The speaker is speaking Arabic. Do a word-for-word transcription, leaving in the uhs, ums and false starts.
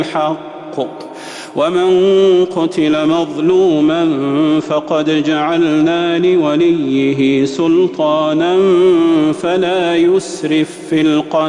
الحق ومن قتل مظلوما فقد جعلنا لوليه سلطانا فلا يسرف في القتل